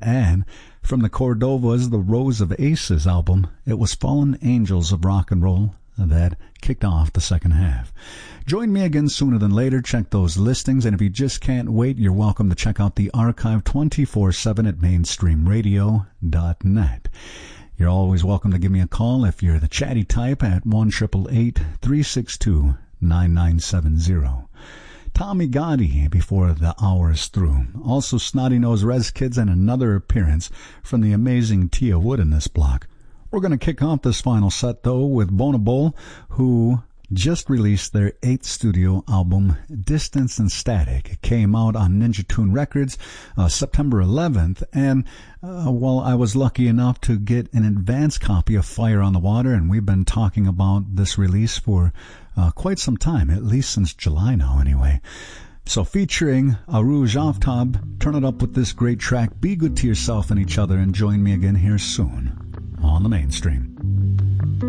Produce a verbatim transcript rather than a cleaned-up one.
And from the Cordovas' The Rose of Aces album, it was Fallen Angels of Rock and Roll that kicked off the second half. Join me again sooner than later. Check those listings, and if you just can't wait, you're welcome to check out the archive twenty-four seven at mainstream radio dot net. You're always welcome to give me a call if you're the chatty type at one eight eight eight, three six two, nine nine seven zero. Tommy Gotti before the hour is through. Also Snotty Nose Rez Kids and another appearance from the amazing Tia Wood in this block. We're going to kick off this final set, though, with Bonobol, who just released their eighth studio album, Distance and Static. It came out on Ninja Tune Records uh, September eleventh, and uh, well, I was lucky enough to get an advance copy of Fire on the Water, and we've been talking about this release for uh, quite some time, at least since July now, anyway. So featuring Arouge Aftab, turn it up with this great track. Be good to yourself and each other, and join me again here soon on the Mainstream.